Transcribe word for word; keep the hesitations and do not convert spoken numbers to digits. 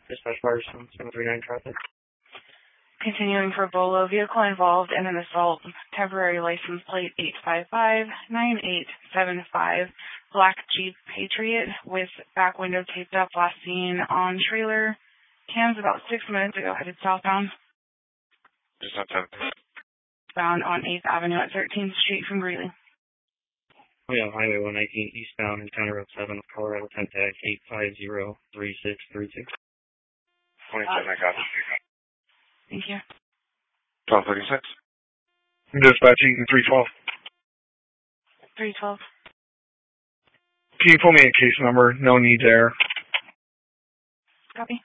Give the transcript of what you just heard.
Dispatch Barson, seven three nine traffic. Continuing for Bolo, vehicle involved in an assault, temporary license plate eight five five nine eight seven five, black Jeep Patriot with back window taped up, last seen on trailer cams about six minutes ago, headed southbound. Just not ten. Bound on eighth Avenue at thirteenth Street from Greeley. Oh yeah, Highway one nineteen eastbound in County Road seven, Colorado ten tag eight five zero three six three two. twenty-seven, I got it. Thank you. twelve thirty-six. Dispatching three twelve. three twelve. Can you pull me a case number? No need there. Copy.